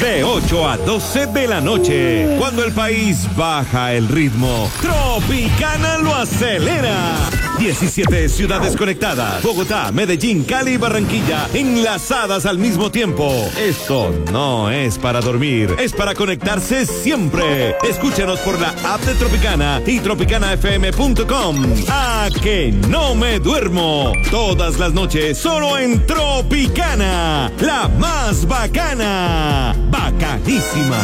De 8 a 12 de la noche, cuando el país baja el ritmo, Tropicana lo acelera. 17 ciudades conectadas, Bogotá, Medellín, Cali y Barranquilla, enlazadas al mismo tiempo. Esto no es para dormir, es para conectarse siempre. Escúchanos por la app de Tropicana y tropicanafm.com. ¡A que no me duermo! Todas las noches, solo en Tropicana, la más bacana. Bacanísima.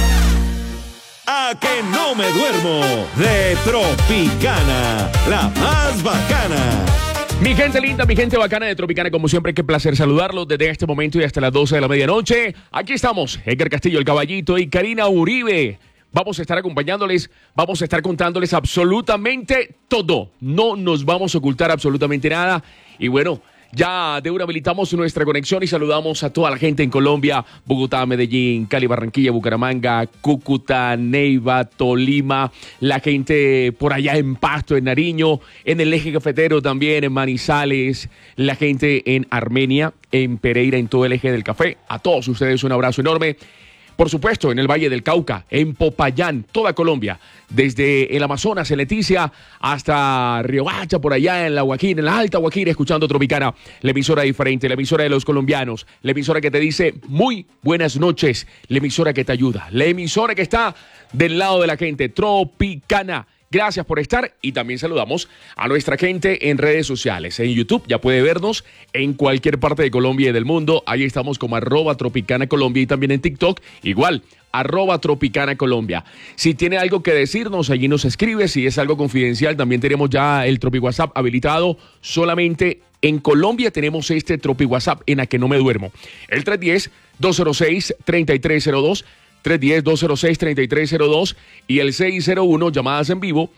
A que no me duermo, de Tropicana, la más bacana. Mi gente linda, mi gente bacana de Tropicana, como siempre, qué placer saludarlos desde este momento y hasta las 12 de la medianoche. Aquí estamos, Edgar Castillo, el Caballito, y Karina Uribe. Vamos a estar acompañándoles, vamos a estar contándoles absolutamente todo. No nos vamos a ocultar absolutamente nada. Y bueno, ya de una habilitamos nuestra conexión y saludamos a toda la gente en Colombia, Bogotá, Medellín, Cali, Barranquilla, Bucaramanga, Cúcuta, Neiva, Tolima, la gente por allá en Pasto, en Nariño, en el eje cafetero también, en Manizales, la gente en Armenia, en Pereira, en todo el eje del café. A todos ustedes un abrazo enorme. Por supuesto, en el Valle del Cauca, en Popayán, toda Colombia, desde el Amazonas, en Leticia, hasta Riohacha, por allá en la Guajira, en la Alta Guajira, escuchando Tropicana, la emisora diferente, la emisora de los colombianos, la emisora que te dice muy buenas noches, la emisora que te ayuda, la emisora que está del lado de la gente, Tropicana. Gracias por estar y también saludamos a nuestra gente en redes sociales. En YouTube ya puede vernos en cualquier parte de Colombia y del mundo. Ahí estamos como @TropicanaColombia y también en TikTok igual, @TropicanaColombia. Si tiene algo que decirnos, allí nos escribe. Si es algo confidencial, también tenemos ya el Tropi WhatsApp habilitado. Solamente en Colombia tenemos este Tropi WhatsApp en A que no me duermo. El 310-206-3302. 310-206-3302 y el 601, llamadas en vivo,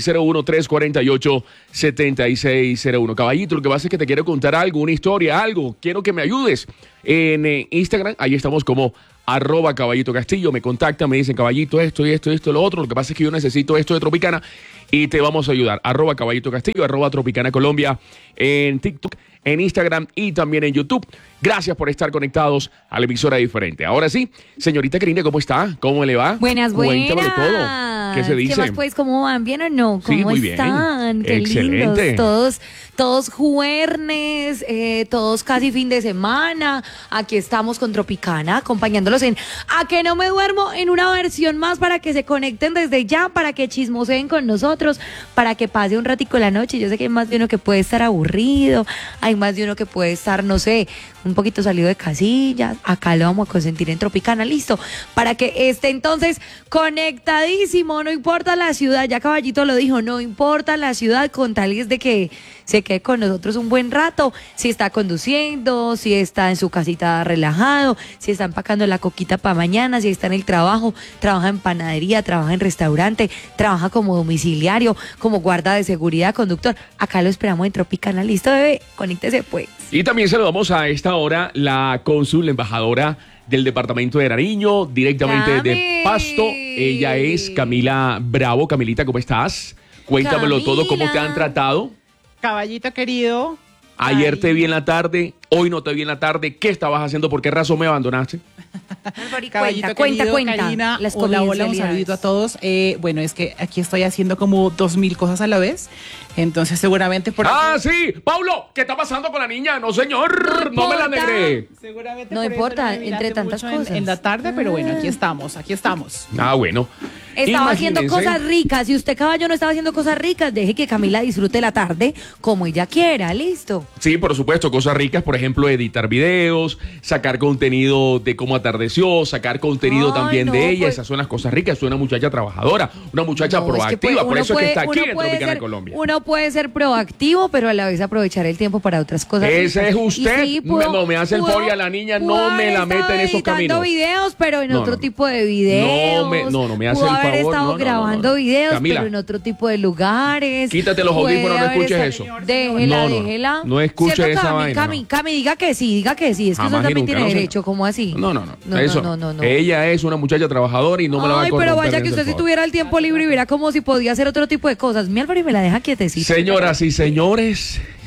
601-348-7601. Caballito, lo que pasa es que te quiero contar algo, una historia, algo. Quiero que me ayudes. En Instagram, ahí estamos como @Caballito Castillo. Me contactan, me dicen, Caballito, esto y esto y esto, lo otro. Lo que pasa es que yo necesito esto de Tropicana y te vamos a ayudar. @Caballito Castillo, @Tropicana Colombia, en TikTok, en Instagram y también en YouTube. Gracias por estar conectados a la emisora diferente. Ahora sí, señorita Karina, ¿cómo está? ¿Cómo le va? Buenas. Cuéntame todo. ¿Qué se dice? ¿Qué más pues? ¿Cómo van? ¿Bien o no? ¿Cómo sí, muy están? Bien. Qué Excelente. lindos. Todos jueves, todos casi fin de semana. Aquí estamos con Tropicana, acompañándolos en A que no me duermo, en una versión más para que se conecten desde ya, para que chismoseen con nosotros, para que pase un ratico la noche. Yo sé que hay más de uno que puede estar aburrido, hay más de uno que puede estar, no sé, un poquito salido de casillas. Acá lo vamos a consentir en Tropicana, listo, para que esté entonces conectadísimo. No importa la ciudad, ya Caballito lo dijo, no importa la ciudad, con tal es de que se quede con nosotros un buen rato. Si está conduciendo, si está en su casita relajado, si está empacando la coquita para mañana, si está en el trabajo, trabaja en panadería, trabaja en restaurante, trabaja como domiciliario, como guarda de seguridad, conductor. Acá lo esperamos en Tropicana, listo, bebé, conéctese pues. Y también saludamos a esta hora la cónsul, la embajadora del departamento de Nariño, directamente de Pasto. Ella es Camila Bravo. Camilita, ¿cómo estás? Cuéntamelo Camila. todo, ¿cómo te han tratado? Caballito querido. Ayer Ay. te vi en la tarde, hoy no te vi en la tarde. ¿Qué estabas haciendo? ¿Por qué razón me abandonaste? Caballito Cuenta, querido, Karina, las hola, un confidencialidades. saludito a todos. Bueno, es que aquí estoy haciendo como 2000 cosas a la vez, entonces seguramente por aquí, Sí, Paulo, ¿qué está pasando con la niña? No, señor, no me la importa. negré. seguramente No por eso importa, me miraste entre tantas mucho cosas. en la tarde, pero bueno, aquí estamos. Bueno. Estaba haciendo Imagínense. cosas ricas. Si usted, caballo, no estaba haciendo cosas ricas, deje que Camila disfrute la tarde como ella quiera, listo. Sí, por supuesto, cosas ricas, por ejemplo, editar videos, sacar contenido de cómo atardeció, sacar contenido Ay, también no, de ella. pues- Esas son las cosas ricas. Es una muchacha trabajadora, una muchacha No, es que proactiva. Por uno eso es que está aquí uno en puede Tropicana ser- Colombia. Uno puede ser proactivo, pero a la vez aprovechar el tiempo para otras cosas. Ese ricas. es usted. Y sí, No me hace el favor y a la niña no pudo me la haber meta en estado esos caminos. editando videos, pero en No, otro no. tipo de videos. No me hace pudo el haber favor. estado No. grabando videos, Camila, pero en otro tipo de lugares. quítate los Puede audífonos, no haber escuches estado- eso. Déjela, No, déjela. no escuche ¿Cierto, esa Cami? vaina, Cami, diga que sí. Es que usted Jamás y también nunca, tiene no, señor. derecho, ¿cómo así? No. Eso. No. Ella es una muchacha trabajadora y no me la va a Ay, corromper. pero vaya en que ese usted si favor. tuviera el tiempo libre y viera como si podía hacer otro tipo de cosas. Mi Álvaro y me la deja quietecita. Señoras y señores,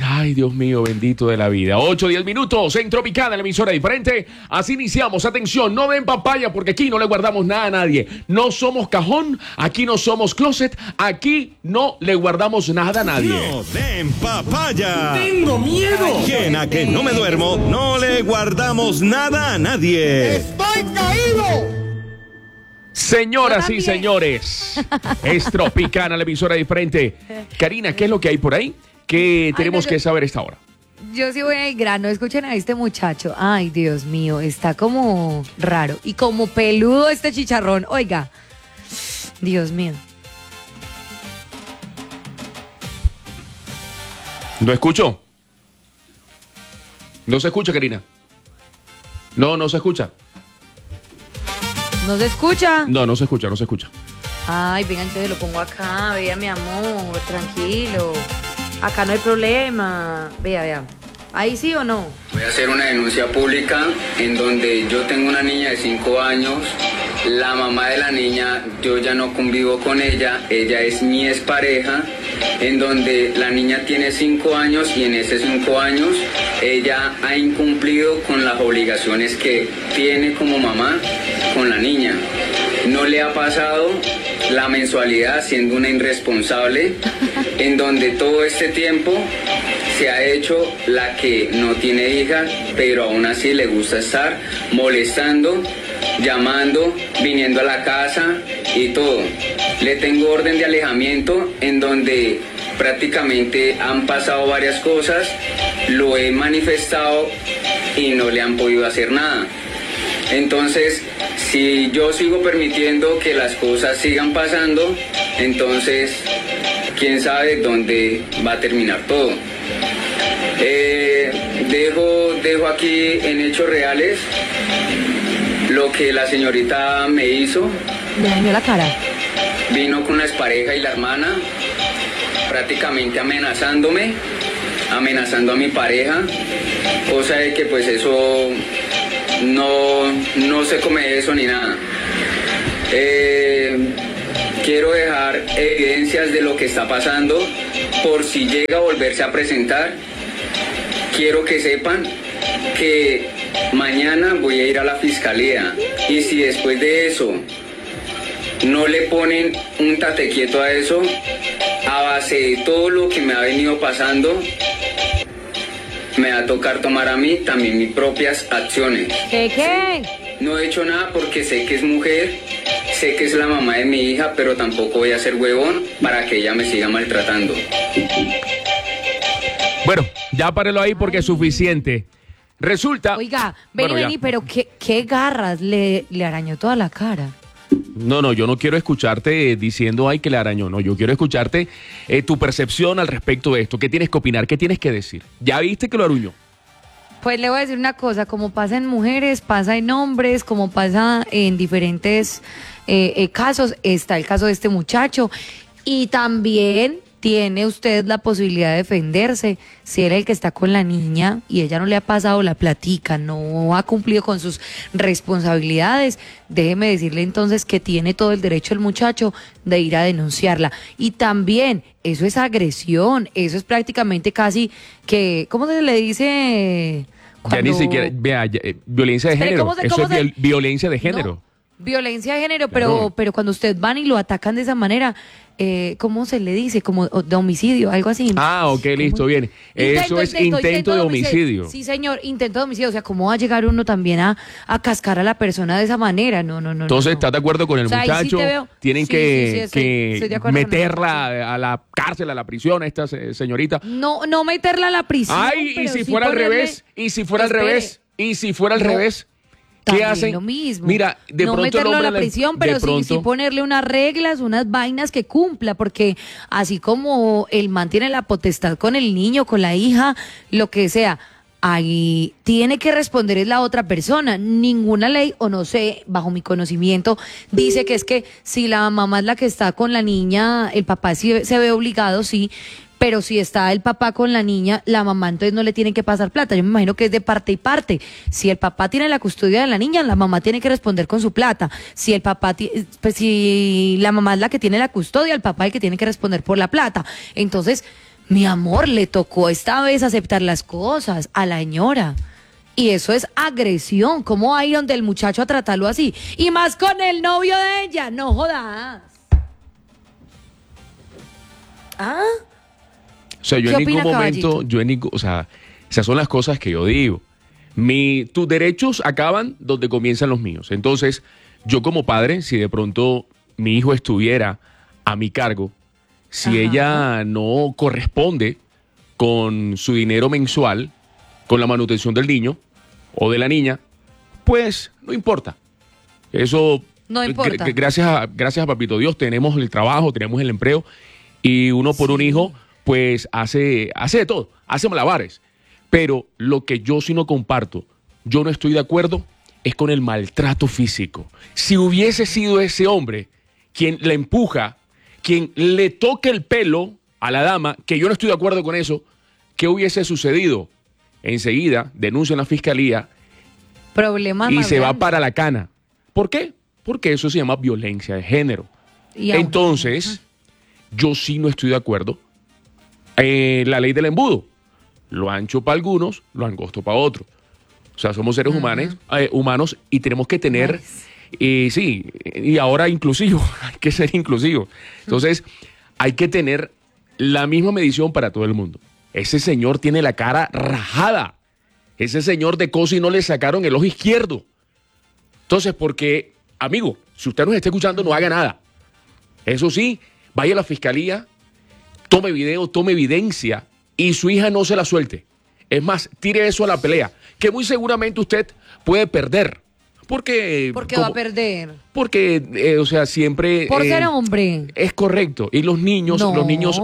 Ay, Dios mío, bendito de la vida. 8-10 minutos en Tropicana, la emisora diferente. Así iniciamos. Atención, no den papaya porque aquí no le guardamos nada a nadie. No somos cajón, aquí no somos closet, aquí no le guardamos nada a nadie. No den papaya. ¡Tengo miedo! Quien a que no me duermo, no le guardamos nada a nadie. ¡Estoy caído! Señoras y señores, es Tropicana, la emisora diferente. Karina, ¿qué es lo que hay por ahí? ¿Qué tenemos que saber a esta hora? Yo sí voy al grano. Escuchen a este muchacho. Ay, Dios mío, está como raro. Y como peludo este chicharrón. Oiga, Dios mío. ¿No escucho? ¿No se escucha, Karina? No se escucha. ¿No se escucha? No se escucha, no se escucha. Ay, venga, entonces lo pongo acá. Vea, mi amor, tranquilo. Acá no hay problema. Vea. ¿Ahí sí o no? Voy a hacer una denuncia pública en donde yo tengo una niña de 5 años. La mamá de la niña, yo ya no convivo con ella. Ella es mi expareja, en donde la niña tiene 5 años y en esos 5 años ella ha incumplido con las obligaciones que tiene como mamá con la niña. No le ha pasado la mensualidad siendo una irresponsable, en donde todo este tiempo se ha hecho la que no tiene hija, pero aún así le gusta estar molestando, llamando, viniendo a la casa y todo. Le tengo orden de alejamiento en donde prácticamente han pasado varias cosas, lo he manifestado y no le han podido hacer nada. Entonces, si yo sigo permitiendo que las cosas sigan pasando, entonces, quién sabe dónde va a terminar todo. Dejo aquí en hechos reales lo que la señorita me hizo. Me dañó la cara. Vino con la expareja y la hermana, prácticamente amenazándome, amenazando a mi pareja, cosa de que pues eso no se come eso ni nada. Quiero dejar evidencias de lo que está pasando por si llega a volverse a presentar. Quiero que sepan que mañana voy a ir a la fiscalía y si después de eso no le ponen un tate quieto a eso, a base de todo lo que me ha venido pasando, me va a tocar tomar a mí también mis propias acciones. ¿Qué? No he hecho nada porque sé que es mujer, sé que es la mamá de mi hija, pero tampoco voy a ser huevón para que ella me siga maltratando. Bueno, ya párelo ahí porque es suficiente. Resulta... Oiga, vení, pero ¿qué garras? Le arañó toda la cara. No, yo no quiero escucharte diciendo, ay, que le arañó. No, yo quiero escucharte tu percepción al respecto de esto. ¿Qué tienes que opinar? ¿Qué tienes que decir? ¿Ya viste que lo aruñó? Pues le voy a decir una cosa, como pasa en mujeres, pasa en hombres, como pasa en diferentes casos, está el caso de este muchacho. Y también tiene usted la posibilidad de defenderse. Si era el que está con la niña y ella no le ha pasado la platica, no ha cumplido con sus responsabilidades, déjeme decirle entonces que tiene todo el derecho el muchacho de ir a denunciarla. Y también, eso es agresión, eso es prácticamente casi que, ¿cómo se le dice? Ya ni siquiera, vea, violencia de género, eso es violencia de género. No, violencia de género, pero cuando usted van y lo atacan de esa manera, ¿cómo se le dice? Como de homicidio, algo así. Ah, ok, listo, bien. Eso es intento de homicidio. Sí, señor, intento de homicidio. O sea, ¿cómo va a llegar uno también a cascar a la persona de esa manera? No. Entonces, ¿estás de acuerdo con el muchacho? Sí tienen que meterla a la cárcel, a la prisión, a esta señorita. No meterla a la prisión. Ay, y si fuera al revés, y si fuera al revés. ¿Qué hacen? Lo mismo. Mira, de no pronto meterlo a la prisión, pero sí ponerle unas reglas, unas vainas que cumpla, porque así como el man tiene la potestad con el niño, con la hija, lo que sea, ahí tiene que responder es la otra persona. Ninguna ley, o no sé, bajo mi conocimiento, dice que es que si la mamá es la que está con la niña, el papá sí se ve obligado, sí. Pero si está el papá con la niña, la mamá entonces no le tiene que pasar plata. Yo me imagino que es de parte y parte. Si el papá tiene la custodia de la niña, la mamá tiene que responder con su plata. Si el papá, si la mamá es la que tiene la custodia, el papá es el que tiene que responder por la plata. Entonces, Mi amor, le tocó esta vez aceptar las cosas a la señora. Y eso es agresión. ¿Cómo va a ir donde el muchacho a tratarlo así? Y más con el novio de ella. No jodas. ¿Ah? O sea, yo ¿Qué en ningún opina, momento, Caballito? o sea, esas son las cosas que yo digo. Tus derechos acaban donde comienzan los míos. Entonces, yo como padre, si de pronto mi hijo estuviera a mi cargo, si Ajá. ella no corresponde con su dinero mensual, con la manutención del niño o de la niña, pues no importa. Eso, No importa. Gracias a Papito Dios tenemos el trabajo, tenemos el empleo y uno por un hijo, pues hace de todo, hace malabares. Pero lo que yo sí no comparto, yo no estoy de acuerdo, es con el maltrato físico. Si hubiese sido ese hombre quien la empuja, quien le toque el pelo a la dama, que yo no estoy de acuerdo con eso, ¿qué hubiese sucedido? Enseguida denuncia en la fiscalía Problemas y más se va grandes. para la cana. ¿Por qué? Porque eso se llama violencia de género. Y aún- Entonces, yo sí no estoy de acuerdo. La ley del embudo. Lo ancho para algunos, lo angosto para otros. O sea, somos seres humanos y tenemos que tener, sí, y ahora inclusivo, hay que ser inclusivo. Entonces, hay que tener la misma medición para todo el mundo. Ese señor tiene la cara rajada. Ese señor de cosa y no le sacaron el ojo izquierdo. Entonces, porque, amigo, si usted nos está escuchando, no haga nada. Eso sí, vaya a la fiscalía, tome video, tome evidencia y su hija no se la suelte. Es más, tire eso a la pelea, que muy seguramente usted puede perder. Porque ¿Por qué va a perder? Porque, o sea, siempre... Por ser hombre. Es correcto. Y los niños, No.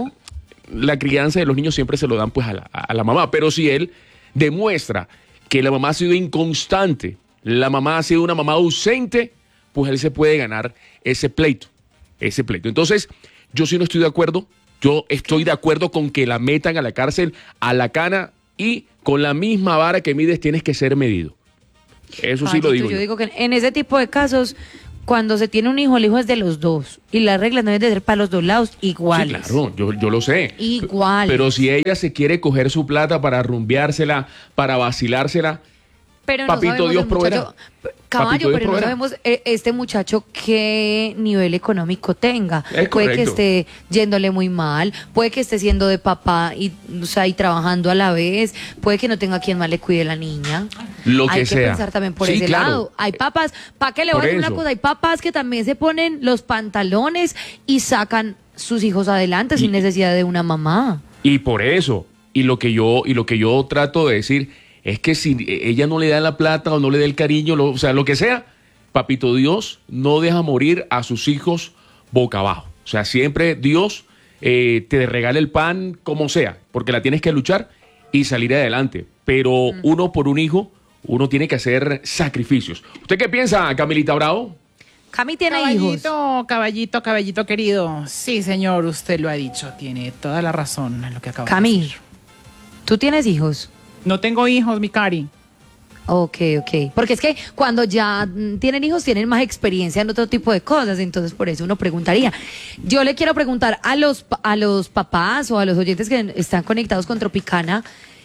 la crianza de los niños siempre se lo dan pues a la mamá. Pero si él demuestra que la mamá ha sido inconstante, la mamá ha sido una mamá ausente, pues él se puede ganar ese pleito. Entonces, yo sí no estoy de acuerdo. Yo estoy de acuerdo con que la metan a la cárcel, a la cana, y con la misma vara que mides tienes que ser medido. Eso sí lo Caballito, digo yo yo. digo que en ese tipo de casos, cuando se tiene un hijo, el hijo es de los dos. Y las reglas deben de ser para los dos lados iguales. Sí, claro, yo lo sé. Iguales. Pero si ella se quiere coger su plata para rumbeársela, para vacilársela, Pero no Papito sabemos Dios el muchacho- proveerá. Caballo, Papito Dios pero no proveerá. sabemos este muchacho qué nivel económico tenga. Es Puede que correcto. esté yéndole muy mal, puede que esté siendo de papá y, o sea, y trabajando a la vez, puede que no tenga quien más le cuide la niña. Lo Hay que que sea. pensar también por Sí, ese claro. lado. Hay papás, ¿para qué le voy Por a decir una eso. cosa? Hay papás que también se ponen los pantalones y sacan sus hijos adelante sin necesidad de una mamá. Y por eso, y lo que yo trato de decir es que si ella no le da la plata o no le da el cariño, o sea, lo que sea, Papito Dios no deja morir a sus hijos boca abajo. O sea, siempre Dios te regala el pan como sea, porque la tienes que luchar y salir adelante. Pero uno por un hijo, uno tiene que hacer sacrificios. ¿Usted qué piensa, Camilita Bravo? Cami tiene hijos. Caballito querido. Sí, señor, usted lo ha dicho. Tiene toda la razón en lo que acaba de Cami, decir. ¿tú tienes hijos? No tengo hijos, mi Cari. Ok. Porque es que cuando ya tienen hijos tienen más experiencia en otro tipo de cosas, entonces por eso uno preguntaría. Yo le quiero preguntar a los papás o a los oyentes que están conectados con Tropicana,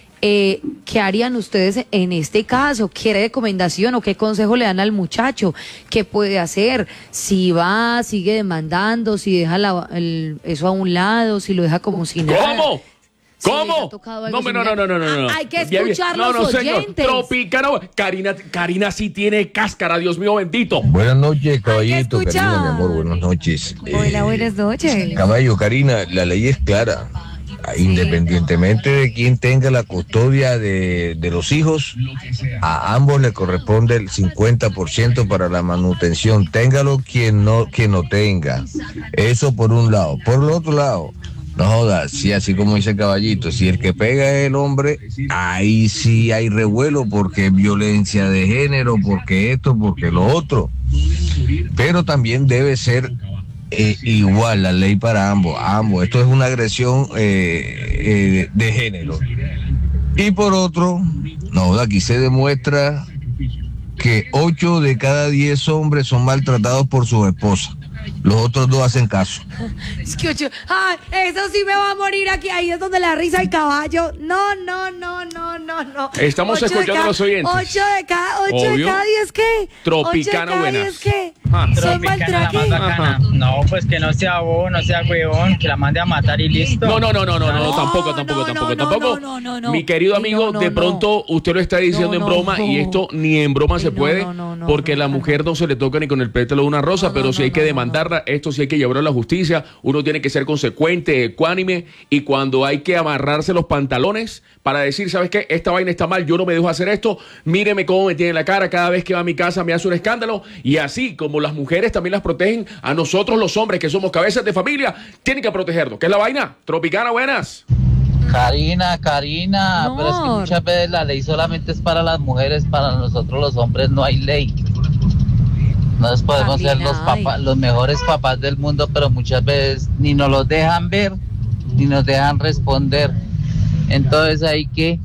¿qué harían ustedes en este caso? ¿Qué recomendación o qué consejo le dan al muchacho? ¿Qué puede hacer? Si va, sigue demandando, si deja eso a un lado, si lo deja como si nada. ¿Cómo? Si les ¿Cómo? ha tocado algo No. similar. Hay que escuchar No, los señor. oyentes. Tropicana. Karina sí tiene cáscara, Dios mío bendito. Buenas noches, caballito. escuchar. Karina, mi amor, buenas noches. Hola, buenas noches. Caballo, Karina, la ley es clara. Independientemente de quién tenga la custodia de los hijos, a ambos le corresponde el 50% para la manutención. Téngalo quien no tenga. Eso por un lado. Por el otro lado, no jodas, sí, así como dice Caballito, si el que pega es el hombre, ahí sí hay revuelo porque es violencia de género, porque esto, porque lo otro. Pero también debe ser igual la ley para ambos. Esto es una agresión de género. Y por otro, no, aquí se demuestra que 8 de cada 10 hombres son maltratados por sus esposas. Los otros dos hacen caso. Es que eso sí me va a morir aquí. Ahí es donde la risa del caballo. No. Estamos escuchando a los oyentes. 8 de cada 10 ¿qué? Tropicana buenas. ¿Qué? Son Tropicana la más bacana. No, pues que no sea bobo, no sea huevón, que la mande a matar y listo. No, tampoco. Mi querido amigo, de pronto usted lo está diciendo en broma y esto ni en broma se puede, porque la mujer no se le toca ni con el pétalo de una rosa, pero si hay que demandarla, esto sí hay que llevarlo a la justicia, uno tiene que ser consecuente, ecuánime, y cuando hay que amarrarse los pantalones para decir, ¿sabes qué? Esta vaina está mal, yo no me dejo hacer esto, míreme cómo me tiene la cara, cada vez que va a mi casa me hace un escándalo, y así como las mujeres también las protegen, a nosotros los hombres que somos cabezas de familia, tienen que protegernos. ¿Qué es la vaina? Tropicana, buenas. Karina, pero es que muchas veces la ley solamente es para las mujeres, para nosotros los hombres no hay ley. Nosotros podemos ser los mejores papás del mundo, pero muchas veces ni nos los dejan ver, ni nos dejan responder. Entonces hay que...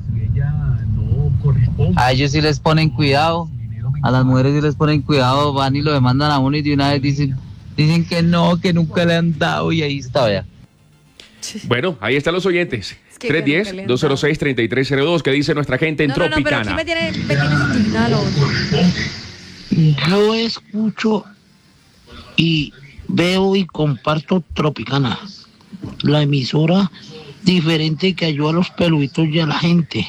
A ellos sí les ponen cuidado, a las mujeres sí les ponen cuidado, van y lo demandan a uno y de una vez dicen que no, que nunca le han dado y ahí está, vea. Bueno, ahí están los oyentes. 310-206-3302, que dice nuestra gente en Tropicana. Pero aquí me tiene indignado. Yo escucho y veo y comparto Tropicana, la emisora diferente que ayuda a los peluditos y a la gente.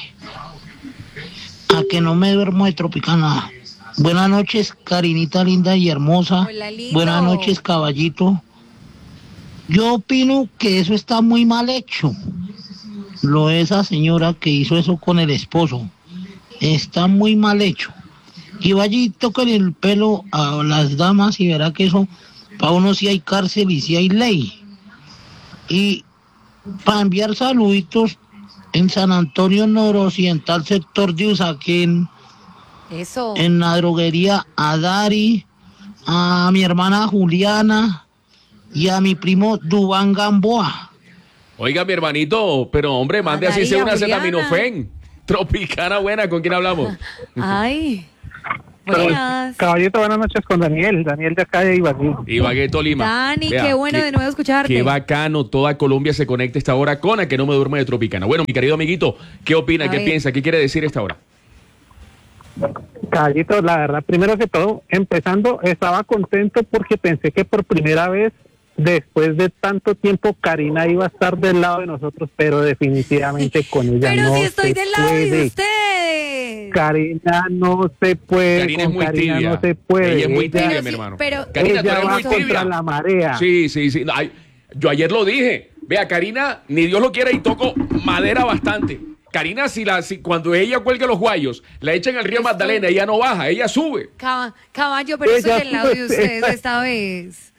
A que no me duermo de Tropicana. Buenas noches, Karinita linda y hermosa. Hola, lindo. Buenas noches, caballito. Yo opino que eso está muy mal hecho. Lo de esa señora que hizo eso con el esposo. Está muy mal hecho. Y vaya y toque el pelo a las damas y verá que eso, para uno sí hay cárcel y sí hay ley. Y para enviar saluditos en San Antonio Noroccidental, sector de Usaquén, eso, en la droguería a Dari, a mi hermana Juliana y a mi primo Dubán Gamboa. Oiga, mi hermanito, pero hombre, mande así sea una acetaminofén. Tropicana buena, ¿con quién hablamos? Ay, buenas. Caballito, buenas noches con Daniel de acá de Ibagué. Ibagué, Tolima. Dani, qué bueno de nuevo escucharte. Qué bacano, toda Colombia se conecta esta hora con A que no me duerme de Tropicana. Bueno, mi querido amiguito, ¿qué opina, qué piensa, qué quiere decir esta hora? Caballito, la verdad, primero que todo, empezando, estaba contento porque pensé que por primera vez, después de tanto tiempo, Karina iba a estar del lado de nosotros, pero definitivamente con ella pero no si estoy del lado puede. de ustedes. Karina no se puede. Karina es muy tibia. No se puede. Ella es muy tibia, Pero mi sí, hermano. pero Karina, ella tú eres va muy contra tibia. la marea. Sí. Ay, yo ayer lo dije. Vea, Karina, ni Dios lo quiera y toco madera bastante. Karina, si cuando ella cuelga los guayos, la echan al río Magdalena, ella no baja, ella sube. Caballo, pero eso es del lado de ustedes esta vez.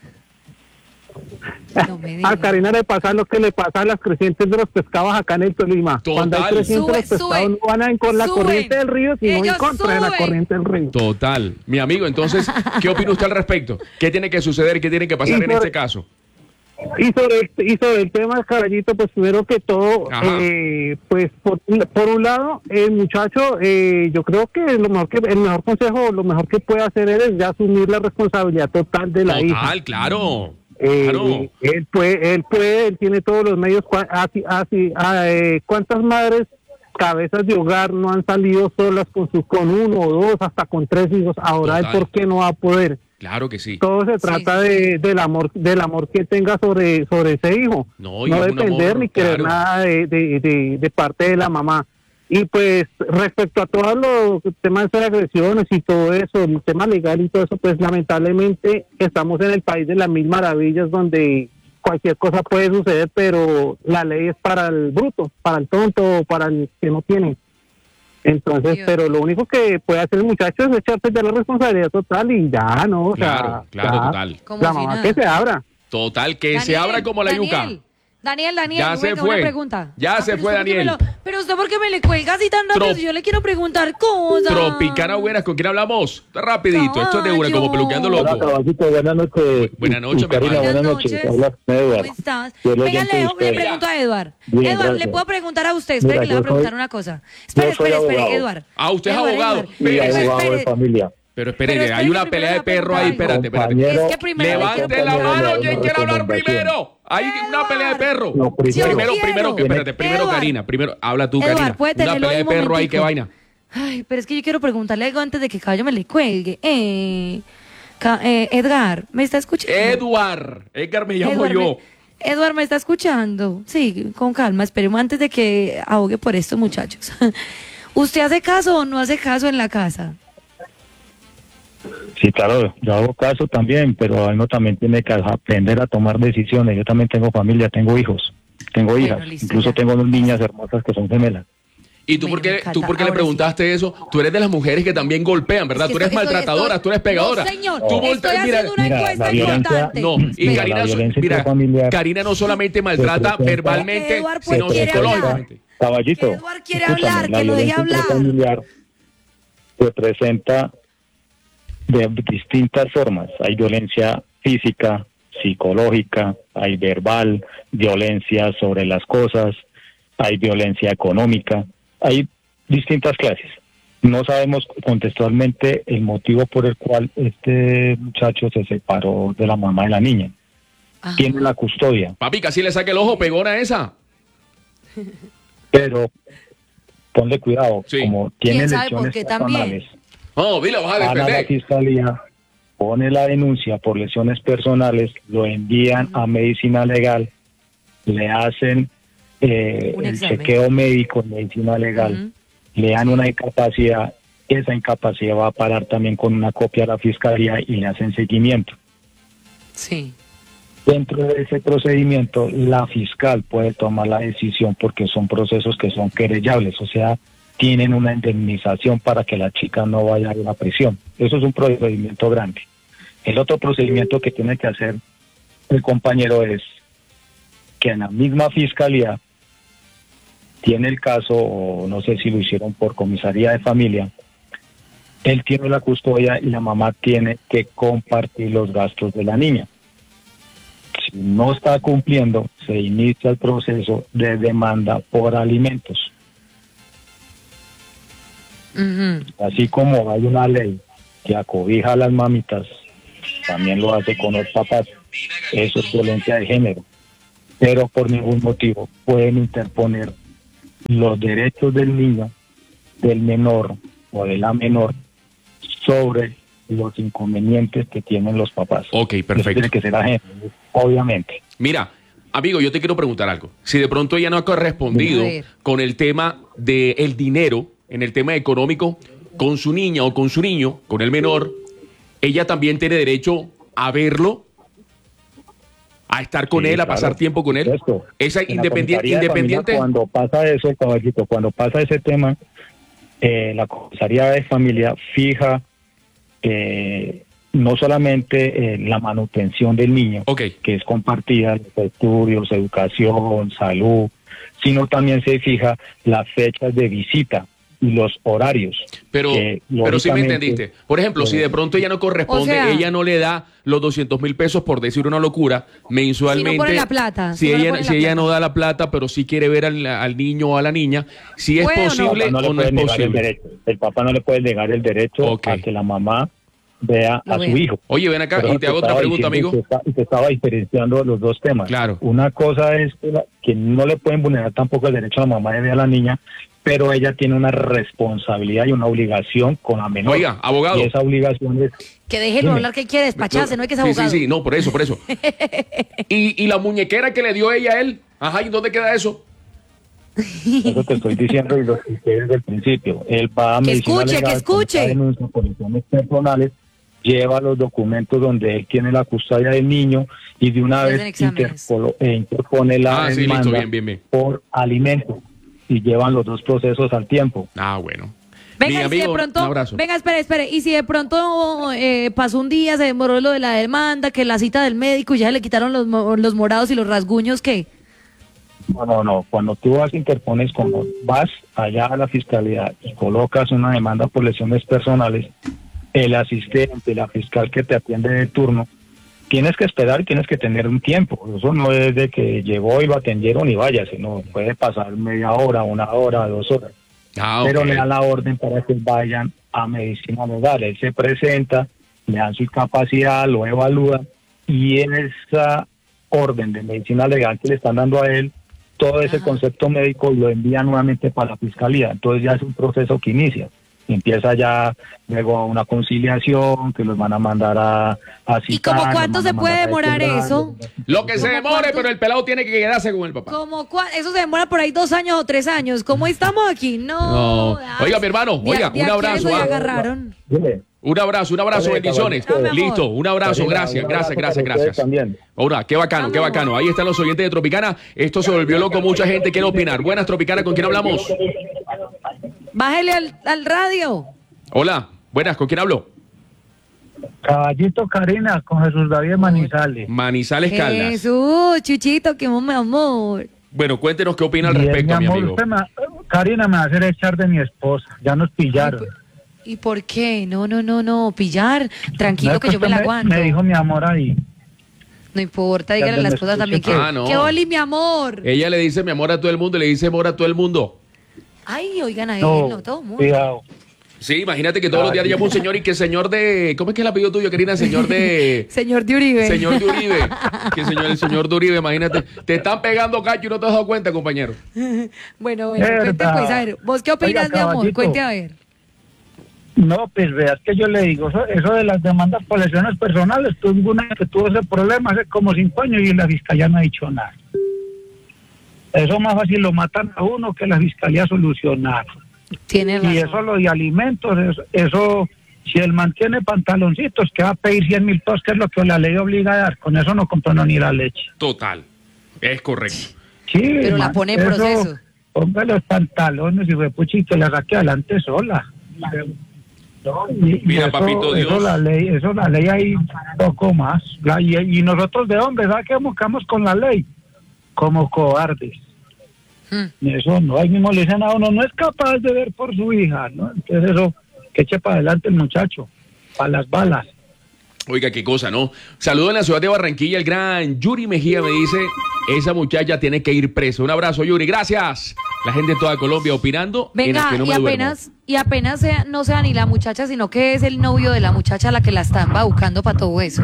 No me digas. A Karina le pasa lo que le pasa a las crecientes de los pescados acá en el Tolima. Total. Cuando hay crecientes, los pescados no van en con la corriente del río, sino en Ellos contra de la corriente del río. Total. Mi amigo, entonces, ¿qué opina usted al respecto? ¿Qué tiene que suceder? ¿Qué tiene que pasar en este caso? Y sobre el tema del caballito, pues primero que todo, pues por un lado, el muchacho, yo creo que el mejor consejo, lo mejor que puede hacer él es ya asumir la responsabilidad total de la hija. Total, claro. Él tiene todos los medios. ¿Cuántas madres cabezas de hogar no han salido solas con uno o dos, hasta con 3 hijos? Ahora él, ¿por qué no va a poder? Claro que sí. Todo se trata del amor que tenga sobre ese hijo. No depender ni querer nada de parte de la mamá. Y pues respecto a todos los temas de agresiones y todo eso, el tema legal y todo eso, pues lamentablemente estamos en el país de las mil maravillas donde cualquier cosa puede suceder, pero la ley es para el bruto, para el tonto, para el que no tiene. Entonces, pero lo único que puede hacer el muchacho es echarse ya la responsabilidad total y ya, ¿no? O claro, total. La mamá que se abra. Total, que se abra como la yuca. Daniel, ya se fue. Una pregunta. Ya se fue, Daniel. Pero usted, ¿por qué me le cuelga así tan rápido? Si yo le quiero preguntar cosas. Tropicana buenas, ¿con quién hablamos? Rapidito, esto es de una, como peluqueando loco. Hola, caballito, buenas noches. Buenas noches, Karina, buenas noches. Habla Eduard. ¿Cómo estás? Venga, le pregunto a Eduard. Bien, Eduard, le puedo preguntar a usted. Espere, que le voy a preguntar una cosa. Espere, Eduard. Ah, usted es abogado. Sí, abogado de familia. Pero espere, hay una pelea de perro ahí, espérate. Es que primero levante la mano, ¿quién quiere hablar primero? Hay una pelea de perro. Primero Karina, primero habla tú, Edward, Karina. ¿puede Una tenerlo pelea de un perro ahí, momentico? qué vaina. Ay, pero es que yo quiero preguntarle algo antes de que Caballo me le cuelgue. Edgar, ¿me está escuchando? Edgar me llamo yo. Edward, ¿me está escuchando? Sí, con calma, esperemos antes de que ahogue por esto, muchachos. ¿Usted hace caso o no hace caso en la casa? Sí, claro, yo hago caso también, pero uno también tiene que aprender a tomar decisiones. Yo también tengo familia, tengo hijos, tengo hijas, listo, incluso ya. tengo 2 niñas hermosas que son gemelas. ¿Y tú por qué le preguntaste eso? Tú eres de las mujeres que también golpean, ¿verdad? Tú eres maltratadora, tú eres pegadora. No, señor, Tú estoy haciendo una encuesta importante. No, y Karina no solamente maltrata verbalmente, Edward, sino quiere psicológicamente. Caballito, Edward quiere escúchame, hablar, la que lo deje violencia hablar. intrafamiliar se presenta de distintas formas. Hay violencia física, psicológica, hay verbal, violencia sobre las cosas, hay violencia económica, hay distintas clases. No sabemos contextualmente el motivo por el cual este muchacho se separó de la mamá de la niña. Tiene la custodia. Papi, casi le saque el ojo, pegona esa. Pero ponle cuidado, como tiene ¿Quién sabe por lesiones qué personales. Dile, vas a Van a la defender. fiscalía, pone la denuncia por lesiones personales, lo envían a medicina legal, le hacen el examen. chequeo médico en medicina legal, le dan una incapacidad, esa incapacidad va a parar también con una copia a la fiscalía y le hacen seguimiento. Sí. Dentro de ese procedimiento, la fiscal puede tomar la decisión porque son procesos que son querellables, o sea, tienen una indemnización para que la chica no vaya a la prisión. Eso es un procedimiento grande. El otro procedimiento que tiene que hacer el compañero es que en la misma fiscalía tiene el caso, o no sé si lo hicieron por comisaría de familia, él tiene la custodia y la mamá tiene que compartir los gastos de la niña. Si no está cumpliendo, se inicia el proceso de demanda por alimentos. Así como hay una ley que acobija a las mamitas, también lo hace con los papás. Eso es violencia de género. Pero por ningún motivo pueden interponer los derechos del niño, del menor o de la menor sobre los inconvenientes que tienen los papás. Ok, perfecto. Eso tiene que ser ajeno, obviamente. Mira, amigo, yo te quiero preguntar algo. Si de pronto ella no ha correspondido con el tema del dinero, en el tema económico, con su niña o con su niño, con el menor, ella también tiene derecho a verlo, a estar con él, a pasar tiempo con él. Esa independiente. Cuando pasa eso, caballito, cuando pasa ese tema, la comisaría de familia fija no solamente la manutención del niño, que es compartida, los estudios, educación, salud, sino también se fija las fechas de visita y los horarios. Pero sí me entendiste. Por ejemplo, si de pronto ella no corresponde, ella no le da los 200,000 pesos, por decir una locura, mensualmente. Si no pone la plata. Si ella no da la plata, pero sí quiere ver al niño o a la niña, si es posible o no es posible. El papá no le puede negar el derecho a que la mamá vea a su hijo. Oye, ven acá y te hago otra pregunta, amigo. Te estaba diferenciando los dos temas. Claro. Una cosa es que no le pueden vulnerar tampoco el derecho a la mamá de ver a la niña, pero ella tiene una responsabilidad y una obligación con la menor. Oiga, abogado. Y esa obligación es... Que déjelo hablar, que quiere despacharse, no hay que ser abogado. Sí, no, por eso. ¿Y la muñequera que le dio ella a él? Ajá, ¿y dónde queda eso? Eso te estoy diciendo y lo expliqué desde el principio. Él va a medicina legal, que escuche. Denuncia por lesiones personales, lleva los documentos donde él tiene la custodia del niño y de una vez interpone la demanda por alimentos y llevan los dos procesos al tiempo. Ah, bueno. Venga, amigo, y si de pronto, un abrazo. venga, espere, y si de pronto pasó un día, se demoró lo de la demanda, que la cita del médico y ya le quitaron los morados y los rasguños, ¿qué? No, cuando tú interpones, como vas allá a la fiscalía y colocas una demanda por lesiones personales, el asistente, la fiscal que te atiende de turno, tienes que esperar y tienes que tener un tiempo. Eso no es de que llegó y lo atendieron y vaya, sino puede pasar media hora, 1 hora, 2 horas. Pero le da la orden para que vayan a medicina legal. Él se presenta, le dan su capacidad, lo evalúan y en esa orden de medicina legal que le están dando a él, todo ese concepto médico lo envía nuevamente para la fiscalía. Entonces ya es un proceso que inicia. Empieza ya luego una conciliación, que los van a mandar a citar. ¿Y como cuánto se puede demorar eso? Lo que se demore, pero el pelado tiene que quedarse con el papá. Eso se demora por ahí 2 años o 3 años. ¿Cómo estamos aquí? No. Oiga, mi hermano, un abrazo. Un abrazo, bendiciones. Listo, un abrazo, gracias. Ahora, qué bacano. Ahí están los oyentes de Tropicana. Esto se volvió loco, mucha gente quiere opinar. Buenas, Tropicana, ¿con quién hablamos? Bájale al radio. Hola, buenas, ¿con quién hablo? Caballito, Karina, con Jesús David Manizales. Manizales Caldas. Jesús, Chuchito, que mi amor. Bueno, cuéntenos qué opina al respecto, mi amigo. Karina me va a hacer echar de mi esposa, ya nos pillaron. ¿Y por qué? No, pillar. Tranquilo, que yo me la aguanto. Me dijo mi amor ahí. No importa, dígale a la esposa también que... no. ¡Qué oli, mi amor! Ella le dice mi amor a todo el mundo, le dice amor a todo el mundo. Ay, oigan a él, no, todo el mundo. Cuidado. Sí, imagínate que todos los días llama un señor y que señor de... ¿Cómo es que es el apellido tuyo, Karina? Señor de... Señor de Uribe. Señor de Uribe. El señor de Uribe, imagínate. Te están pegando cacho y no te has dado cuenta, compañero. Bueno, cuente pues, a ver. ¿Vos qué opinas, mi amor? Cuente a ver. No, pues veas que yo le digo, eso de las demandas por lesiones personales, tuvo una que tuvo ese problema hace como 5 años y la fiscalía no ha dicho nada. Eso más fácil lo matan a uno que la fiscalía solucionar. Tiene razón. Y eso lo de alimentos, eso si él mantiene pantaloncitos, que va a pedir 100,000 pesos, que es lo que la ley obliga a dar, con eso no compró ni la leche. Total, es correcto. Sí, pero la pone en proceso. Ponga los pantalones y repuchi que la saque adelante sola. No, mira, eso, papito Dios. Eso la ley hay poco más. Y nosotros de hombres, ¿sabes qué buscamos con la ley? Como cobardes. Eso no, ahí mismo le dicen a uno, no es capaz de ver por su hija, ¿no? Entonces eso, que eche para adelante el muchacho, para las balas. Oiga, qué cosa, ¿no? Saludo en la ciudad de Barranquilla, el gran Yuri Mejía me dice, esa muchacha tiene que ir presa. Un abrazo, Yuri, gracias. La gente de toda Colombia opinando. Venga, en que no y apenas no sea ni la muchacha, sino que es el novio de la muchacha la que la está embaucando para todo eso.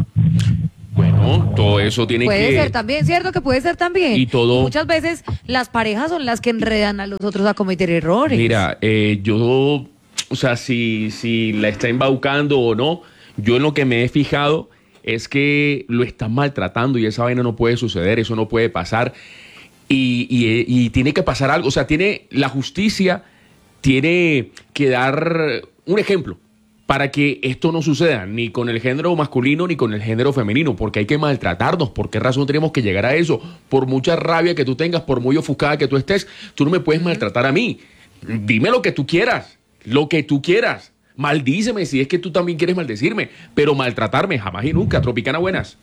Bueno, todo eso tiene puede ser también, ¿cierto? Que puede ser también. Y todo. Muchas veces las parejas son las que enredan a los otros a cometer errores. Mira, o sea, si la está embaucando o no, yo en lo que me he fijado es que lo están maltratando y esa vaina no puede suceder, eso no puede pasar. Y tiene que pasar algo, o sea, la justicia tiene que dar un ejemplo para que esto no suceda, ni con el género masculino ni con el género femenino, porque hay que maltratarnos. ¿Por qué razón tenemos que llegar a eso? Por mucha rabia que tú tengas, por muy ofuscada que tú estés, tú no me puedes maltratar a mí. Dime lo que tú quieras, Maldíceme si es que tú también quieres maldecirme, pero maltratarme jamás y nunca. Tropicana, buenas.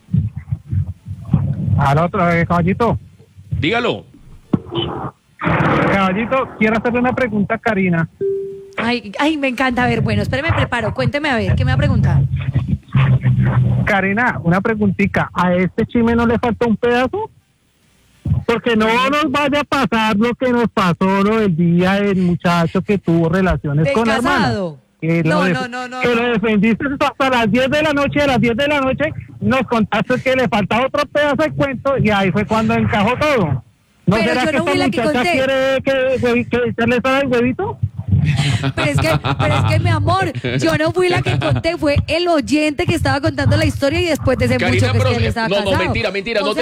Al otro, caballito. Dígalo. Caballito, quiero hacerle una pregunta a Karina. Ay, me encanta. A ver, bueno, espéreme, me preparo. Cuénteme a ver, ¿qué me va a preguntar? Karina, una preguntita. ¿A este chisme no le falta un pedazo? Porque no nos vaya a pasar lo que nos pasó el día del muchacho que tuvo relaciones con la hermana. Que no. lo defendiste hasta las 10 de la noche. A las 10 de la noche nos contaste que le faltaba otro pedazo de cuento y ahí fue cuando encajó todo. ¿No pero será yo que no esta fui la que muchacha conté. quiere que le salga el huevito? Pero es que, mi amor, yo no fui la que conté, fue el oyente que estaba contando la historia y después de ese Karina, mucho que él estaba casado. No, mentira.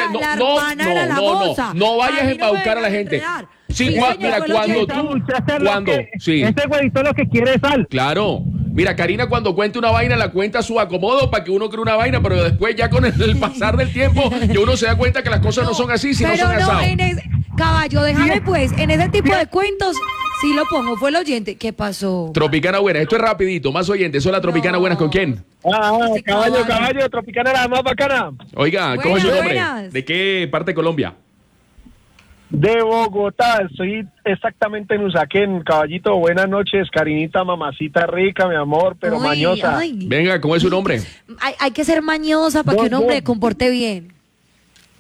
No vayas a embaucar a la gente. Sí, mira, Ese huevito lo que quiere es sal. Claro. Mira, Karina cuando cuenta una vaina la cuenta a su acomodo para que uno cree una vaina, pero después ya con el pasar del tiempo que uno se da cuenta que las cosas no son así, si no son asados. Caballo, déjame pues, en ese tipo de cuentos sí lo pongo, fue el oyente. ¿Qué pasó? Tropicana buena, esto es rapidito, más oyentes. Hola, Tropicana buenas, ¿con quién? Sí, caballo, Tropicana la más bacana. Oiga, ¿cómo es su nombre? ¿De qué parte de Colombia? De Bogotá, estoy exactamente en Usaquén. Caballito, buenas noches, Karinita, mamacita rica, mi amor, pero mañosa. Venga, ¿cómo es su nombre? Hay que ser mañosa para que un hombre comporte bien.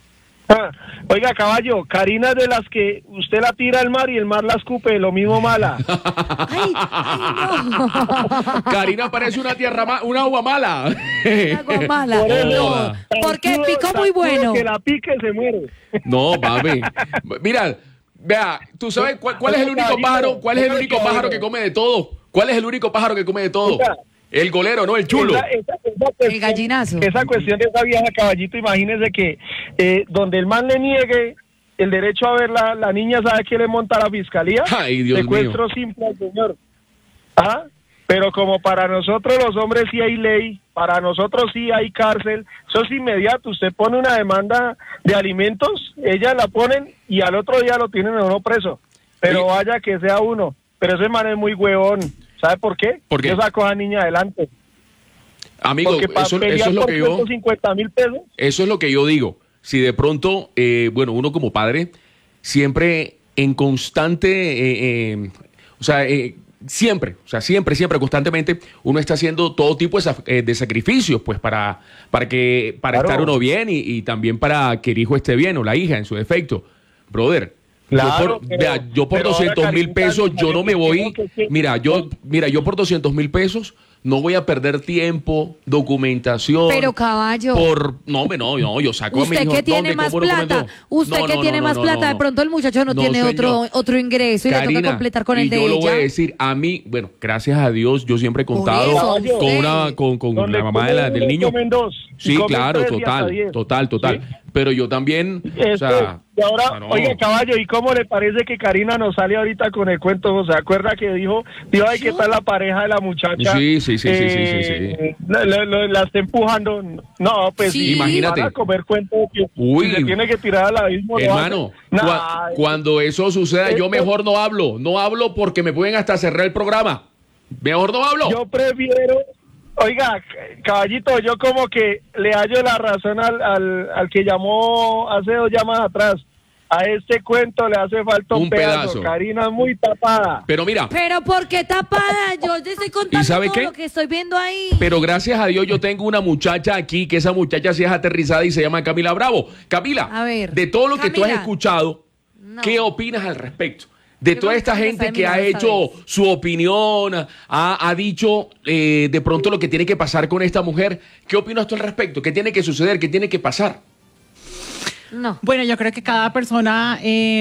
Oiga, caballo, Karina es de las que usted la tira al mar y el mar la escupe, lo mismo mala. Ay, no. Karina parece una agua mala. Agua mala. Por eso, No, porque picó muy bueno. Que la pique se muere. No, mami. Mira, vea, ¿tú sabes cuál es el único pájaro? ¿Cuál es el único pájaro que come de todo? ¿Cuál es el único pájaro que come de todo? El golero, no el chulo. El gallinazo. Esa cuestión de esa vieja, caballito, imagínese que donde el man le niegue el derecho a ver la niña, ¿sabe qué le monta la fiscalía? Ay, Dios Secuestro mío. simple al señor. ¿Ah? Pero como para nosotros los hombres sí hay ley, para nosotros sí hay cárcel, eso es inmediato. Usted pone una demanda de alimentos, ellas la ponen y al otro día lo tienen a uno preso. Pero vaya que sea uno. Pero ese man es muy huevón. ¿Sabe por qué? ¿Por qué? Yo saco a la niña adelante. Amigo, eso es lo que yo... 50.000 pesos. Eso es lo que yo digo. Si de pronto, bueno, uno como padre, siempre en constante, siempre, constantemente, uno está haciendo todo tipo de sacrificios, pues, para estar uno bien y también para que el hijo esté bien o la hija en su defecto. Brother, Claro, yo por 200.000 pesos, yo no me voy. Mira, yo por 200.000 pesos no voy a perder tiempo, documentación. Pero caballo. No, yo saco a mi hijo. Usted que tiene más plata, de pronto el muchacho no tiene otro ingreso y Karina, le toca completar con el de ella. Yo lo voy a decir, a mí, bueno, gracias a Dios, yo siempre he contado con la mamá del niño. Sí, claro, total. ¿Sí? Pero yo también, o sea... Y ahora, oiga, caballo, ¿y cómo le parece que Karina nos sale ahorita con el cuento? ¿Se acuerda que dijo, ay, qué tal la pareja de la muchacha? Sí. La está empujando. No, pues sí. Imagínate. Van a comer cuento que se tiene que tirar al abismo. Hermano, cuando eso suceda, yo mejor no hablo porque me pueden hasta cerrar el programa. Mejor no hablo. Yo prefiero... Oiga, caballito, yo como que le hallo la razón al que llamó hace 2 llamadas atrás. A este cuento le hace falta un pedazo. Karina es muy tapada. Pero mira. ¿Pero por qué tapada? Yo te estoy contando todo lo que estoy viendo ahí. Pero gracias a Dios yo tengo una muchacha aquí, que esa muchacha sí es aterrizada y se llama Camila Bravo. Camila, a ver, de todo lo que tú has escuchado, ¿qué opinas al respecto? De toda esta gente que ha hecho su opinión, ha dicho de pronto lo que tiene que pasar con esta mujer. ¿Qué opinas tú al respecto? ¿Qué tiene que suceder? ¿Qué tiene que pasar? No. Bueno, yo creo que cada persona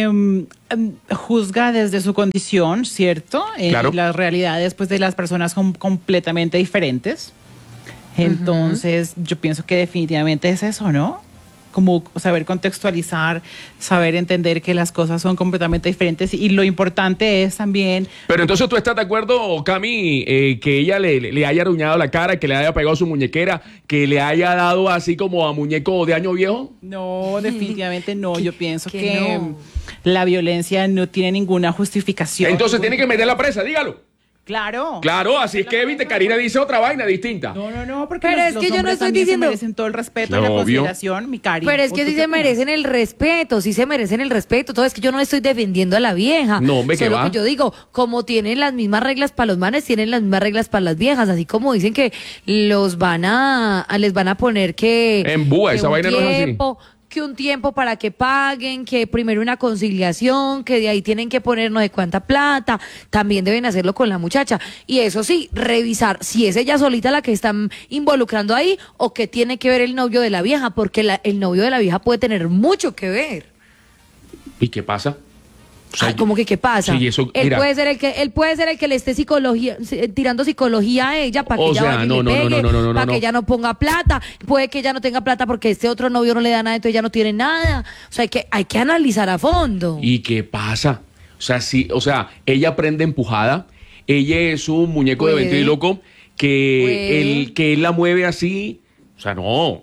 juzga desde su condición, ¿cierto? Claro. Las realidades pues, de las personas son completamente diferentes. Entonces, yo pienso que definitivamente es eso, ¿no? Como saber contextualizar, saber entender que las cosas son completamente diferentes y lo importante es también... Pero entonces tú estás de acuerdo, Cami, que ella le haya aruñado la cara, que le haya pegado su muñequera, que le haya dado así como a muñeco de año viejo? No, definitivamente no. Yo pienso que la violencia no tiene ninguna justificación. Entonces tiene que meter la presa, dígalo. Claro. Claro, así es que, viste, Karina dice otra vaina distinta. No, porque pero es que yo no estoy diciendo... se merecen todo el respeto y la consideración, mi Cari. Pero es que sí se merecen el respeto, todo es que yo no estoy defendiendo a la vieja. No, hombre, que va. Que yo digo, como tienen las mismas reglas para los manes, tienen las mismas reglas para las viejas, así como dicen que les van a poner que... En búa, esa vaina no es así. Que un tiempo para que paguen, que primero una conciliación, que de ahí tienen que ponernos de cuánta plata, también deben hacerlo con la muchacha. Y eso sí, revisar si es ella solita la que están involucrando ahí o que tiene que ver el novio de la vieja, porque el novio de la vieja puede tener mucho que ver. ¿Y qué pasa? O sea, ¿cómo que qué pasa? Sí, eso, él puede ser el que le esté tirando psicología a ella para que ella vaya y le pegue, para que ella no ponga plata. Puede que ella no tenga plata porque este otro novio no le da nada, entonces ella no tiene nada. O sea, hay que analizar a fondo. ¿Y qué pasa? O sea, ella prende empujada, ella es un muñeco de ventríloco que él la mueve así. O sea, no,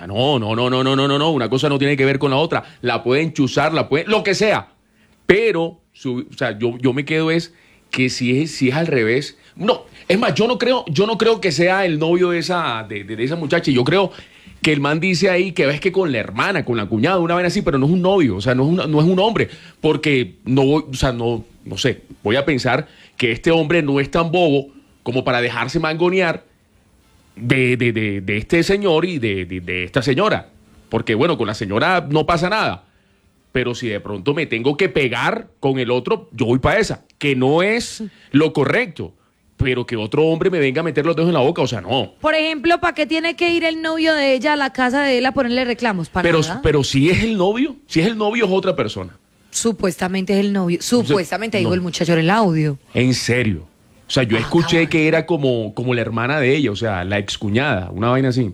una cosa no tiene que ver con la otra. La pueden chuzar, lo que sea. Pero, yo me quedo es que si es al revés. No, es más, yo no creo que sea el novio de esa muchacha. Yo creo que el man dice ahí que ves que con la hermana, con la cuñada, una vez así, pero no es un novio, o sea, no es un hombre. Porque no sé, voy a pensar que este hombre no es tan bobo como para dejarse mangonear de este señor y de esta señora. porque bueno, con la señora no pasa nada. Pero si de pronto me tengo que pegar con el otro, yo voy para esa, que no es lo correcto. Pero que otro hombre me venga a meter los dedos en la boca, o sea, no. Por ejemplo, ¿para qué tiene que ir el novio de ella a la casa de él a ponerle reclamos? ¿Para nada? Pero si es el novio, es otra persona. Supuestamente es el novio. Supuestamente, dijo el muchacho en el audio. En serio. O sea, yo escuché que era como la hermana de ella, o sea, la excuñada, una vaina así.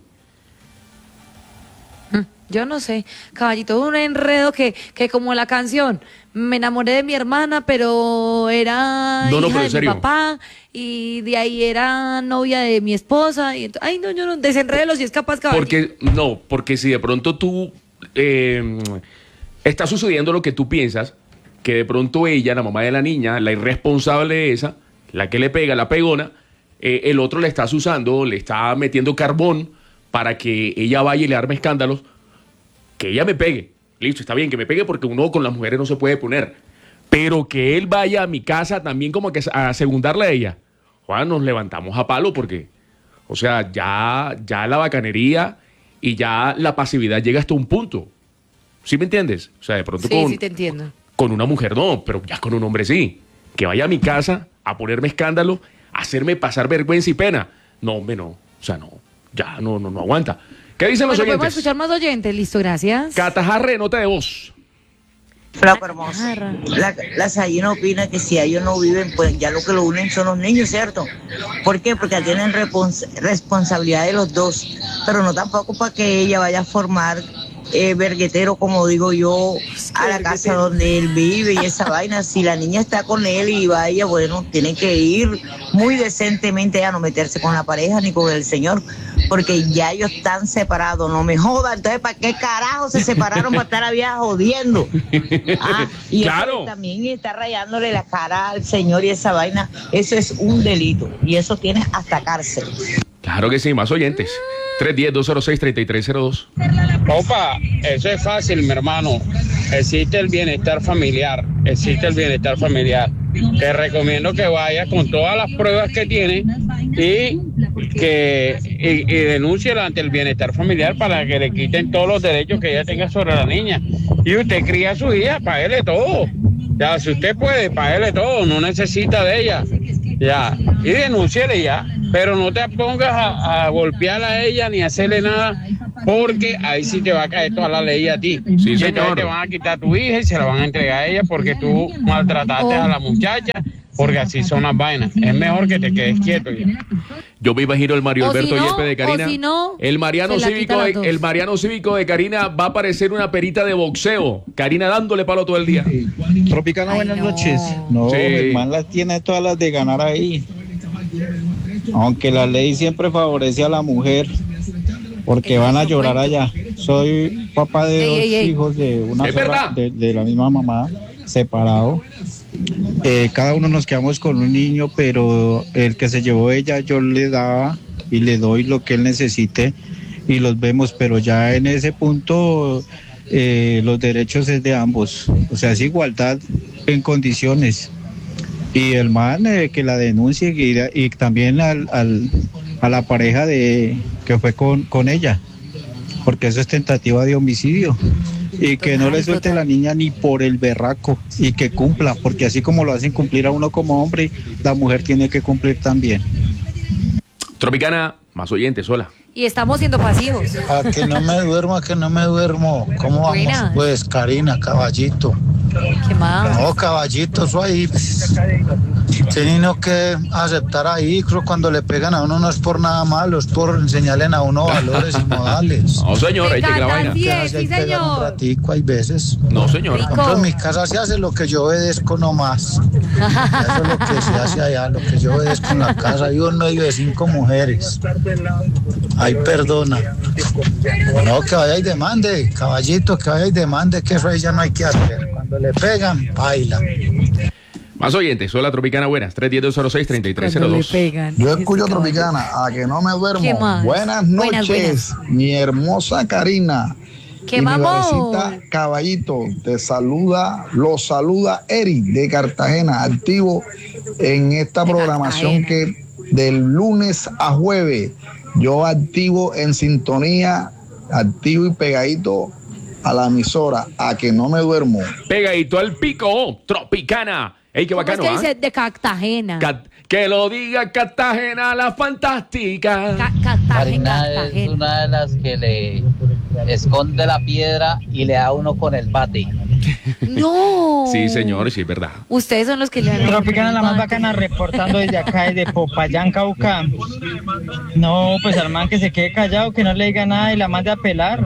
Yo no sé, caballito, un enredo que como la canción, me enamoré de mi hermana, pero era hija de mi papá, y de ahí era novia de mi esposa, y ay no, yo no, desenrédelo si es capaz, caballito. Porque si de pronto tú, está sucediendo lo que tú piensas, que de pronto ella, la mamá de la niña, la irresponsable esa, la que le pega, la pegona, el otro le está usando, le está metiendo carbón para que ella vaya y le arme escándalos, que ella me pegue, listo, está bien que me pegue porque uno con las mujeres no se puede poner, pero que él vaya a mi casa también como que a segundarle a ella. Juan, nos levantamos a palo porque, o sea, ya la bacanería y ya la pasividad llega hasta un punto. ¿Sí me entiendes? O sea, de pronto sí te entiendo. Con una mujer no, pero ya con un hombre sí. Que vaya a mi casa a ponerme escándalo, a hacerme pasar vergüenza y pena. No, hombre, no. O sea, no, ya no aguanta. ¿Qué dicen los oyentes? Podemos escuchar más oyentes, listo, gracias. Catajarre, nota de voz. Flaco hermoso. La Sayina opina que si ellos no viven, pues ya lo que lo unen son los niños, ¿cierto? ¿Por qué? Porque tienen responsabilidad de los dos, pero no tampoco para que ella vaya a formar verguetero, como digo yo, a la casa donde él vive y esa vaina. Si la niña está con él y vaya, bueno, tiene que ir muy decentemente a no meterse con la pareja ni con el señor, porque ya ellos están separados, no me jodan. Entonces, ¿para qué carajo se separaron para estar a vieja jodiendo? Y claro, también está rayándole la cara al señor y esa vaina, eso es un delito y eso tiene hasta cárcel. Claro que sí, más oyentes. 310-206-3302. Opa, eso es fácil, mi hermano. Existe el bienestar familiar. Te recomiendo que vayas con todas las pruebas que tiene y denuncie ante el bienestar familiar para que le quiten todos los derechos que ella tenga sobre la niña. Y usted cría a su hija, páguele todo. Ya, si usted puede, páguele todo, no necesita de ella. Ya, y denúnciele ya, pero no te pongas a golpearla a ella ni a hacerle nada, porque ahí sí te va a caer toda la ley a ti. Sí, señor. Te van a quitar a tu hija y se la van a entregar a ella porque tú maltrataste a la muchacha, porque así son las vainas. Es mejor que te quedes quieto ya. Yo me imagino el Mario Alberto Yepes de Karina. Si no, el Mariano Cívico de Karina va a parecer una perita de boxeo. Karina dándole palo todo el día. Tropicana, buenas noches. No, sí. Mi hermano las tiene todas las de ganar ahí. Aunque la ley siempre favorece a la mujer, porque van a llorar allá. Soy papá de dos hijos de una sola, de la misma mamá, separado. Cada uno nos quedamos con un niño, pero el que se llevó ella yo le daba y le doy lo que él necesite y los vemos, pero ya en ese punto los derechos es de ambos, o sea, es igualdad en condiciones. Y el man que la denuncie y también a la pareja que fue con ella, porque eso es tentativa de homicidio. Y que no le suelte la niña ni por el berraco y que cumpla, porque así como lo hacen cumplir a uno como hombre, la mujer tiene que cumplir también. Tropicana, más oyentes, hola. Y estamos siendo pasivos. A que no me duermo. ¿Cómo vamos? Buenas. Pues Karina, caballito. ¿Qué más? No, caballito, eso ahí. Tienen que aceptar ahí, creo cuando le pegan a uno no es por nada malo, es por enseñarle a uno valores y modales. No, señor, hay que la vaina. Sí, señor. Un ratico, hay veces. No, señor. Por ejemplo, en mi casa se hace lo que yo obedezco nomás. Eso es lo que se hace allá, lo que yo obedezco en la casa. Hay un medio de 5 mujeres. Ay, perdona. No, que vaya y demande, caballito, que vaya y demande, que eso ahí ya no hay que hacer. Cuando le pegan, baila. Más oyentes, hola Tropicana, buenas, 310-206-3302. Yo escucho Tropicana, a que no me duermo. Buenas noches, mi hermosa Karina. ¿Qué vamos? Mi bebecita Caballito, lo saluda Eric de Cartagena, activo en esta programación que del lunes a jueves, yo activo en sintonía activo y pegadito a la emisora, a que no me duermo. Pegadito al pico, Tropicana. Ey, qué bacano, ¿Cómo es que dice? De Cartagena. Que lo diga Cartagena la fantástica. Karina es una de las que le esconde la piedra y le da uno con el bate. No. Sí, señor, sí, es verdad. Ustedes son los que le dan. Tropicana, la más bacana, reportando desde acá, desde Popayán, Cauca. No, pues al man que se quede callado, que no le diga nada y la mande a pelar.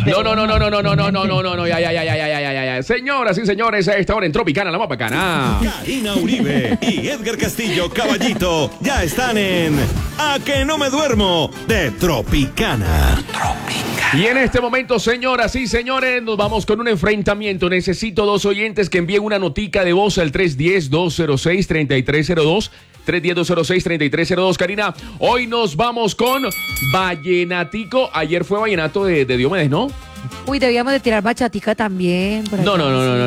No, ya. Señoras y señores, a esta hora en Tropicana, la más bacana. Karina Uribe y Edgar Castillo, Caballito, ya están en A que no me duermo de Tropicana. Y en este momento, señoras y señores, nos vamos con un enfrentamiento. Necesito 2 oyentes que envíen una notica de voz al 310-206-3302. 310-206-3302. Karina, hoy nos vamos con Vallenatico. Ayer fue Vallenato de Diomedes, ¿no? Uy, debíamos de tirar bachatica también. No.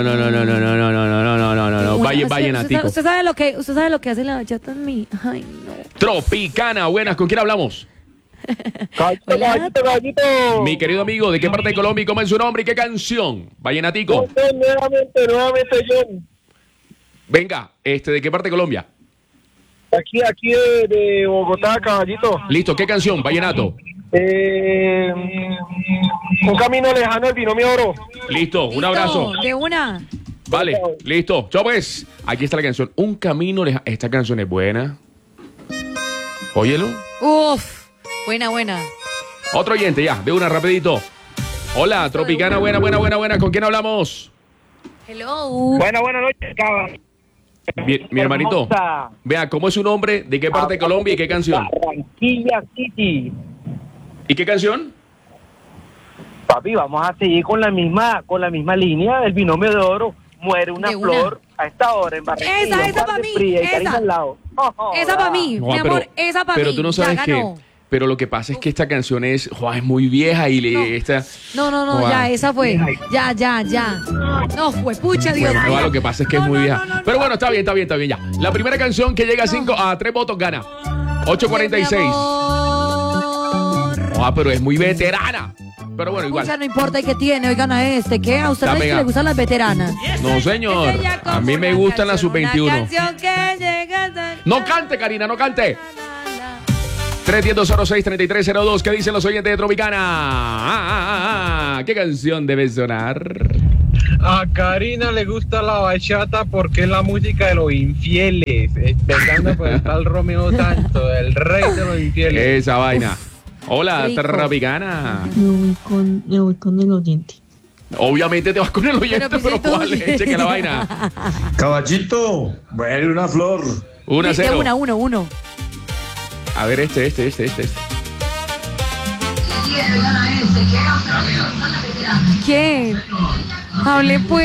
Vallenatico. ¿Usted sabe lo que hace la bachata en mí? Ay, no. Tropicana, buenas, ¿con quién hablamos? Caballito. Mi querido amigo, ¿de qué parte de Colombia? ¿Cómo es su nombre y qué canción? Vallenatico. Nuevamente, John. Venga, ¿de qué parte de Colombia? Aquí de Bogotá, Caballito. Listo, ¿qué canción? Vallenato. Un camino lejano, el binomio oro. Listo, un abrazo. De una. Vale, listo. Chau, pues. Aquí está la canción. Un camino lejano. Esta canción es buena. Óyelo. Uf. Buena. Otro oyente, ya, de una, rapidito. Hola, Tropicana, buena. ¿Con quién hablamos? Hello. Buenas noches, cabrón. Mi hermanito, vea, ¿cómo es su nombre? ¿De qué parte de Colombia y qué canción? Barranquilla City. ¿Y qué canción? Papi, vamos a seguir con la misma línea del binomio de oro. Muere una flor a esta hora en Barranquilla. Esa para mí. Esa para mí, mi amor, esa para mí. Pero tú no sabes qué. Pero lo que pasa es que esta canción es muy vieja y No, ya, esa fue. Ya. No, fue pucha, Dios mío. Bueno, lo que pasa es que es muy vieja. Pero bueno, está bien, ya. La primera canción que llega a 3 votos gana. 8:46. Pero es muy veterana. Pero bueno, igual. No importa, ¿y qué tiene? Oigan a ¿qué? ¿A ustedes les gustan las veteranas? No, señor. A mí me gustan las sub-21. No cante, Karina, no cante. 310-206-3302. ¿Qué dicen los oyentes de Tropicana? ¿Qué canción debe sonar? A Karina le gusta la bachata porque es la música de los infieles. Empezando por el tal Romeo Santos, el rey de los infieles. Esa vaina. Hola, Tropicana. Me voy con el oyente. Obviamente te vas con el oyente, pero ¿cuál es? Cheque la vaina. Caballito, bueno, una flor. 1-0. 1. A ver, este. ¿Quién? Hable pues.